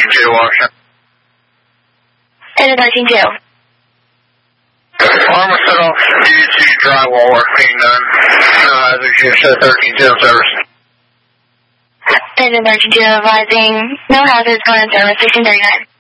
13J Washington. Engine 13J. Armor set off due to drywall work being done. As you said, 13J on service. Engine 13J advising no hazards going in service, 1639.